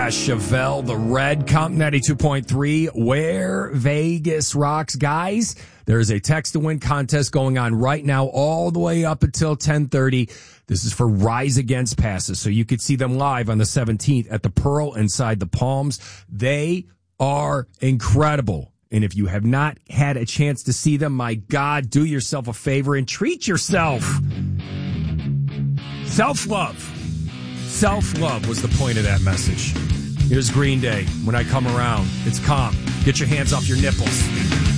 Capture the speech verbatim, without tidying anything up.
Chevelle, the Red, Comp ninety-two point three, where Vegas rocks. Guys, there is a text to win contest going on right now all the way up until ten thirty. This is for Rise Against passes, so you could see them live on the seventeenth at the Pearl inside the Palms. They are incredible. And if you have not had a chance to see them, my God, do yourself a favor and treat yourself. Self-love. Self-love was the point of that message. Here's Green Day. When I come around, it's Comp. Get your hands off your nipples.